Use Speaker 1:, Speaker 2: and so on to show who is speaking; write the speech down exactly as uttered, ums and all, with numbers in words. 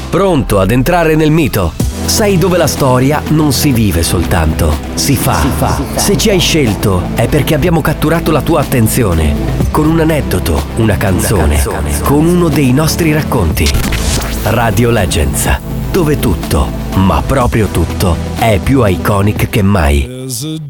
Speaker 1: Pronto ad entrare nel mito? Sai dove la storia non si vive soltanto, si fa. Si fa. Se ci hai scelto è perché abbiamo catturato la tua attenzione con un aneddoto, una canzone, una canzone. Con uno dei nostri racconti. Radio Legends, dove tutto, ma proprio tutto, è più iconic che mai.